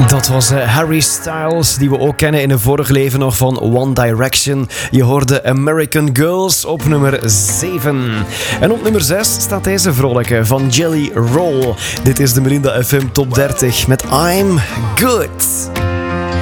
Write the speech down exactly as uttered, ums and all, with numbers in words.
Dat was uh, Harry Styles, die we ook kennen in een vorig leven nog van One Direction. Je hoorde American Girls op nummer zeven. En op nummer zes staat deze vrolijke van Jelly Roll. Dit is de Merinda F M Top dertig met I'm Good.